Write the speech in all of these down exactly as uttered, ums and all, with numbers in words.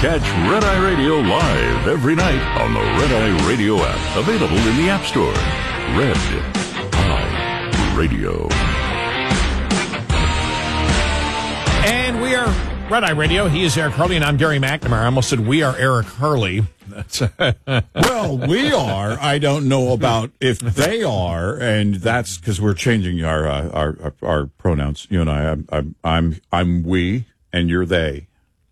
Catch Red Eye Radio live every night on the Red Eye Radio app. Available in the App Store. Red Eye Radio. And we are Red Eye Radio. He is Eric Hurley, and I'm Gary McNamara. I almost said we are Eric Hurley. That's well, we are. I don't know about if they are, and that's because we're changing our, uh, our our our pronouns. You and I. I'm I'm I'm, I'm we, and you're they.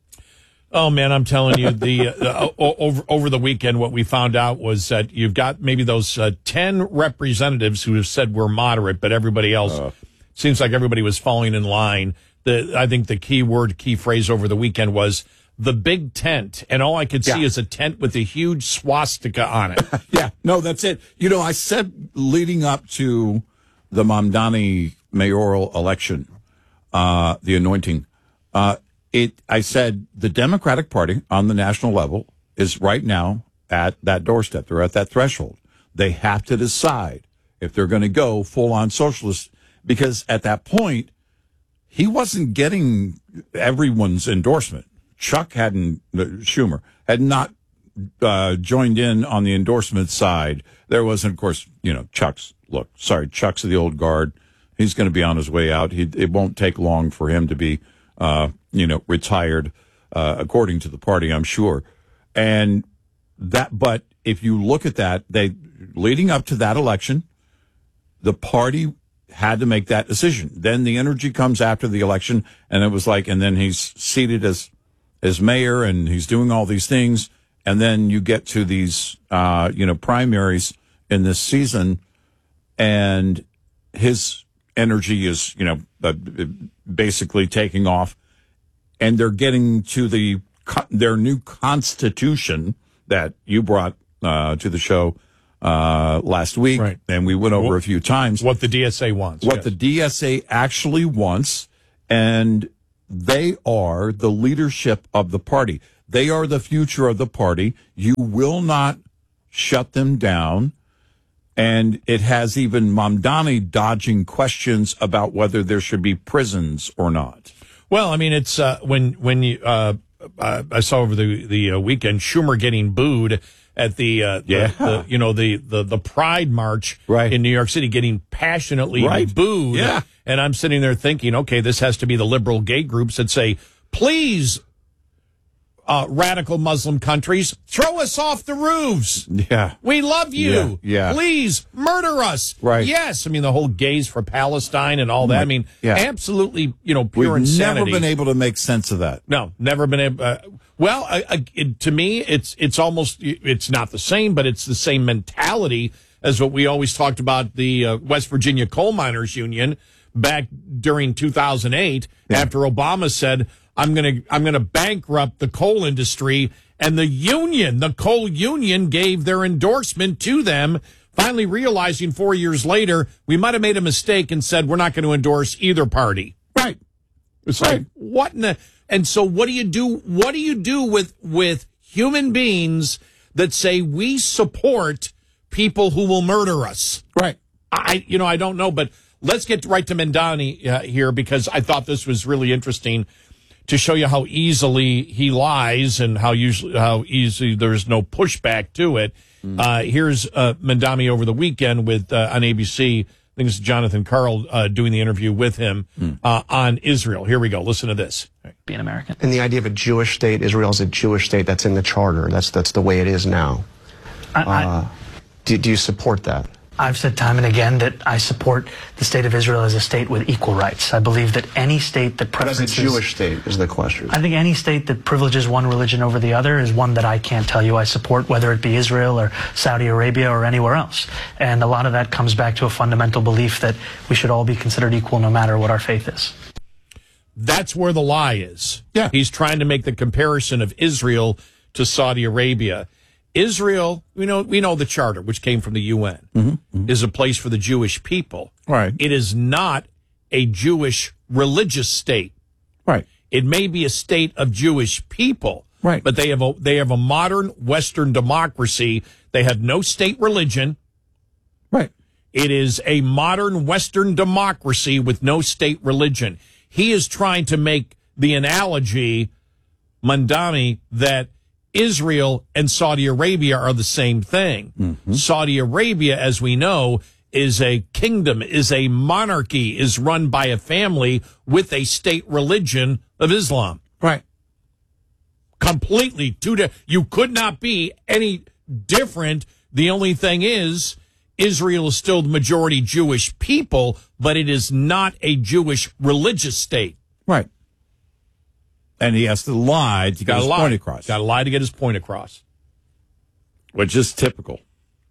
Oh man, I'm telling you, the uh, over over the weekend, what we found out was that you've got maybe those uh, ten representatives who have said we're moderate, but everybody else uh, seems like everybody was falling in line. The I think the key word, key phrase over the weekend was the big tent, and all I could see yeah. is a tent with a huge swastika on it. yeah, no, that's it. You know, I said leading up to the Mamdani mayoral election, uh, the anointing. Uh, It. I said the Democratic Party on the national level is right now at that doorstep. They're at that threshold. They have to decide if they're going to go full on socialist, because at that point, he wasn't getting everyone's endorsement. Chuck hadn't, Schumer had not uh, joined in on the endorsement side. There wasn't, of course, you know, Chuck's, look, sorry, Chuck's the old guard. He's going to be on his way out. He, it won't take long for him to be Uh, you know, retired, uh, according to the party, I'm sure. And that, but if you look at that, they, leading up to that election, the party had to make that decision. Then the energy comes after the election, and it was like, and then he's seated as, as mayor, and he's doing all these things. And then you get to these, uh, you know, primaries in this season, and his energy is, you know, uh, basically taking off, and they're getting to the their new constitution that you brought uh, to the show uh, last week, right. and we went over what, a few times. What the D S A wants. What yes. the D S A actually wants, and they are the leadership of the party. They are the future of the party. You will not shut them down. And it has even Mamdani dodging questions about whether there should be prisons or not. Well, I mean, it's uh, when when you uh, uh, I saw over the the uh, weekend Schumer getting booed at the, uh, yeah. the, the you know the, the the Pride March right. in New York City, getting passionately right. booed. Yeah. And I'm sitting there thinking, okay, this has to be the liberal gay groups that say, please. Uh, radical Muslim countries, throw us off the roofs. Yeah. We love you. Yeah. yeah. Please murder us. Right. Yes. I mean, the whole gays for Palestine and all that. I mean, yeah. absolutely, you know, pure We've insanity. never been able to make sense of that. No, never been able. Uh, well, uh, uh, it, to me, it's it's almost, it's not the same, but it's the same mentality as what we always talked about the uh, West Virginia Coal Miners Union back during two thousand eight yeah. after Obama said, I'm going to I'm going to bankrupt the coal industry, and the union, the coal union, gave their endorsement to them, finally realizing four years later we might have made a mistake and said we're not going to endorse either party. Right. It's right. like what in the, and so what do you do what do you do with with human beings that say we support people who will murder us? Right. I you know I don't know, but let's get right to Mamdani uh, here, because I thought this was really interesting to show you how easily he lies and how usually how easy there's no pushback to it. Mm. Uh, here's uh, Mamdani over the weekend with uh, on A B C. I think it's Jonathan Karl uh, doing the interview with him mm. uh, on Israel. Here we go. Listen to this. Be an American. And the idea of a Jewish state, Israel is a Jewish state. That's in the charter. That's that's the way it is now. I, I, uh, do, do you support that? I've said time and again that I support the state of Israel as a state with equal rights. I believe that any state that preferences... But as a Jewish state is the question. I think any state that privileges one religion over the other is one that I can't tell you I support, whether it be Israel or Saudi Arabia or anywhere else. And a lot of that comes back to a fundamental belief that we should all be considered equal no matter what our faith is. That's where the lie is. Yeah. He's trying to make the comparison of Israel to Saudi Arabia. Israel, we know we know the charter, which came from the U N, mm-hmm, mm-hmm. is a place for the Jewish people. Right. It is not a Jewish religious state. Right. It may be a state of Jewish people. Right. But they have a they have a modern Western democracy. They have no state religion. Right. It is a modern Western democracy with no state religion. He is trying to make the analogy Mamdani that Israel and Saudi Arabia are the same thing. Mm-hmm. Saudi Arabia, as we know, is a kingdom, is a monarchy, is run by a family with a state religion of Islam. Right. Completely two di- you could not be any different. The only thing is Israel is still the majority Jewish people, but it is not a Jewish religious state. Right. And he has to lie to get his point across. Got to lie to get his point across. Which is typical.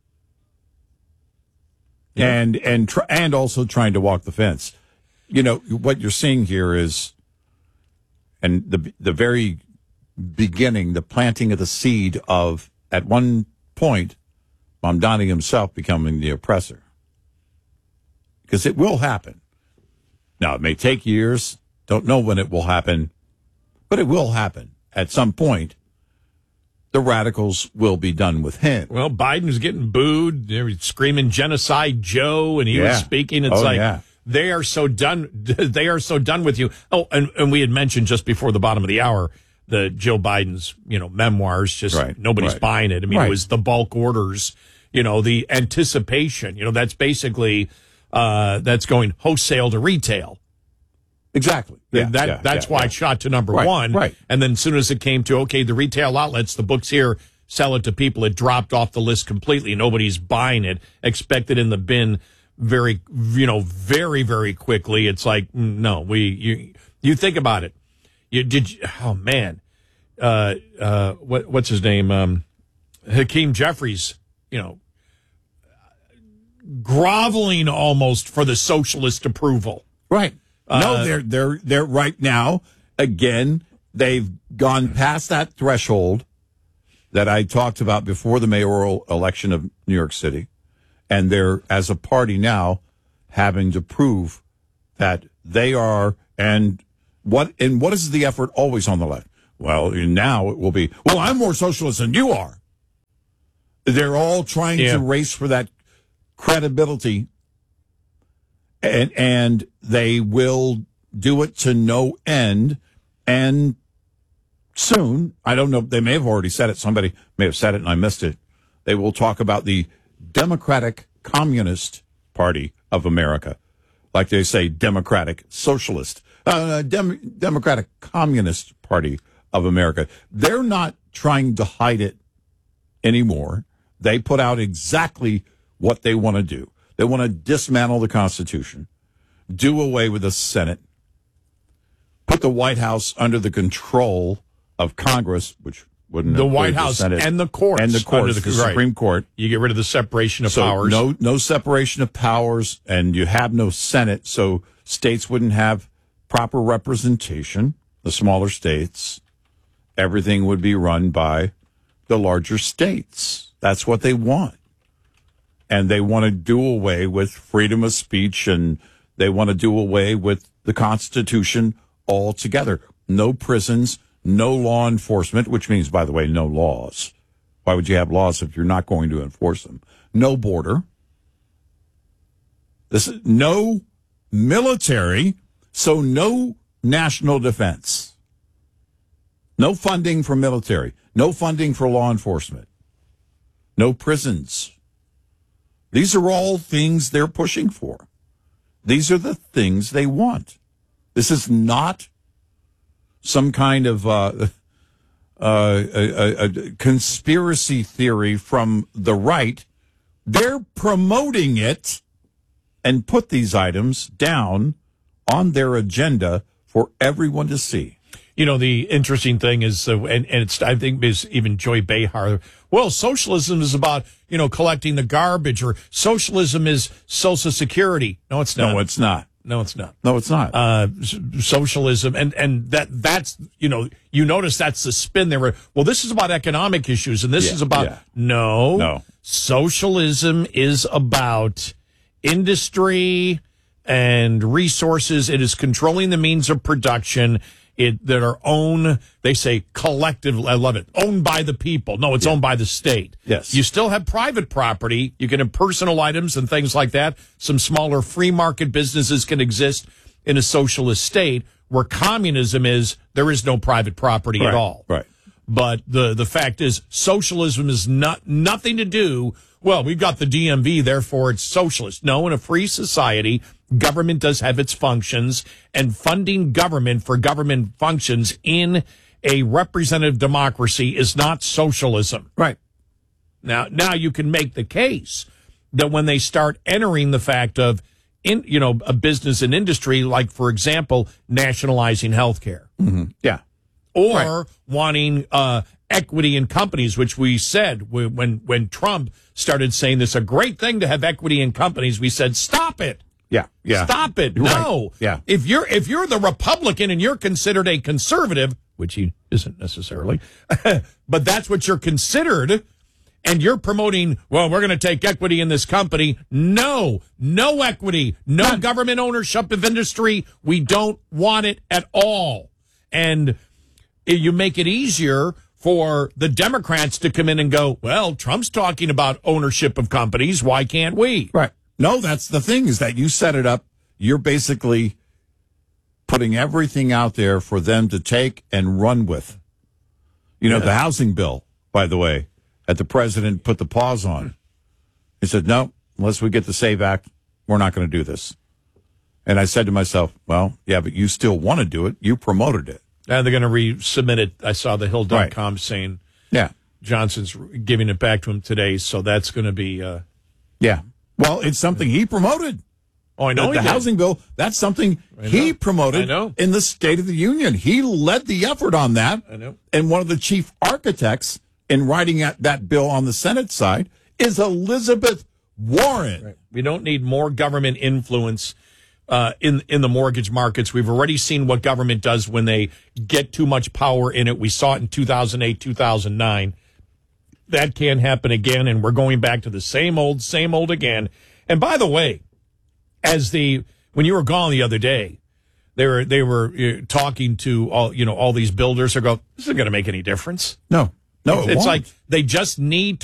Yeah. And and tr- and also trying to walk the fence. You know, what you're seeing here is, and the the very beginning, the planting of the seed of, at one point, Mamdani himself becoming the oppressor. Because it will happen. Now, it may take years. Don't know when it will happen. But it will happen. At some point, the radicals will be done with him. Well, Biden's getting booed. They're screaming "Genocide Joe," and he yeah. was speaking. It's oh, like yeah. they are so done. They are so done with you. Oh, and, and we had mentioned just before the bottom of the hour the Joe Biden's, you know, memoirs. Just right. nobody's right. buying it. I mean, right. it was the bulk orders. You know, the anticipation. You know, that's basically uh, that's going wholesale to retail. Exactly. Yeah, that yeah, that's yeah, why yeah. it shot to number right, one. Right. And then as soon as it came to, okay, the retail outlets, the books here, sell it to people, it dropped off the list completely. Nobody's buying it. Expect it in the bin very, you know, very, very quickly. It's like, no, we, you, you think about it. You did, oh man, uh, uh, what, what's his name? Um, Hakeem Jeffries, you know, groveling almost for the socialist approval. Right. Uh, no, they're they're they're right now. Again, they've gone past that threshold that I talked about before the mayoral election of New York City, and they're, as a party now, having to prove that they are. And what and what is the effort always on the left? Well, now it will be, well, I'm more socialist than you are. They're all trying yeah. to race for that credibility. And and they will do it to no end. And soon, I don't know, they may have already said it. Somebody may have said it and I missed it. They will talk about the Democratic Communist Party of America. Like they say, Democratic Socialist. Uh, Dem- Democratic Communist Party of America. They're not trying to hide it anymore. They put out exactly what they want to do. They want to dismantle the Constitution, do away with the Senate, put the White House under the control of Congress, which wouldn't the include White House the Senate, and the courts and the courts, under the, the, right. Supreme Court. You get rid of the separation of so powers. No, no separation of powers, and you have no Senate, so states wouldn't have proper representation. The smaller states, everything would be run by the larger states. That's what they want. And they want to do away with freedom of speech, and they want to do away with the Constitution altogether. No prisons, no law enforcement, which means, by the way, no laws. Why would you have laws if you're not going to enforce them? No border. This is no military, so no national defense. No funding for military. No funding for law enforcement. No prisons. These are all things they're pushing for. These are the things they want. This is not some kind of uh, uh, a, a conspiracy theory from the right. They're promoting it and put these items down on their agenda for everyone to see. You know, the interesting thing is, uh, and, and it's, I think, is even Joy Behar. Well, socialism is about, you know, collecting the garbage, or socialism is Social Security. No, it's not. No, it's not. No, it's not. No, it's not. Uh, socialism, and, and that that's, you know, you notice that's the spin there. Well, this is about economic issues, and this Yeah, is about, yeah. no, No. Socialism is about industry and resources. It is controlling the means of production. It, that are owned, they say collective, I love it, owned by the people. No, it's Yeah. owned by the state. Yes. You still have private property. You can have personal items and things like that. Some smaller free market businesses can exist. in a socialist state, where communism is there is no private property Right, at all. right. But the, the fact is, socialism is not nothing to do, well, we've got the D M V, therefore it's socialist. No, in a free society, government does have its functions, and funding government for government functions in a representative democracy is not socialism. Right. Now, now you can make the case that when they start entering the fact of, in you know, a business and industry, like, for example, nationalizing healthcare. Mm-hmm. Yeah. Or Right. wanting uh, equity in companies, which we said when when Trump started saying this is a great thing to have equity in companies. We said, stop it. Yeah. Yeah. Stop it. You're No. right. Yeah. If you're if you're the Republican and you're considered a conservative, which he isn't necessarily, but that's what you're considered, and you're promoting, well, we're going to take equity in this company. No, no equity, no None. government ownership of industry. We don't want it at all. And you make it easier for the Democrats to come in and go, well, Trump's talking about ownership of companies. Why can't we? Right. No, that's the thing, is that you set it up. You're basically putting everything out there for them to take and run with. You know, Yeah. the housing bill, by the way, that the president put the pause on. He said, no, unless we get the SAVE Act, we're not going to do this. And I said to myself, well, yeah, but you still want to do it. You promoted it. And they're going to resubmit it. I saw the Hill dot com Right. saying Yeah. Johnson's giving it back to him today. So that's going to be, uh, Yeah. Well, it's something he promoted. oh, I know. The, he the did. housing bill, that's something he know. promoted I know. in the State of the Union. He led the effort on that. I know. And one of the chief architects in writing at that bill on the Senate side is Elizabeth Warren. Right. We don't need more government influence uh, in in the mortgage markets. We've already seen what government does when they get too much power in it. We saw it in two thousand eight, two thousand nine. That can't happen again, and we're going back to the same old, same old again. And by the way, as the when you were gone the other day, they were they were uh, talking to all you know all these builders. Are go, this isn't going to make any difference. No, no, it it's won't. like they just need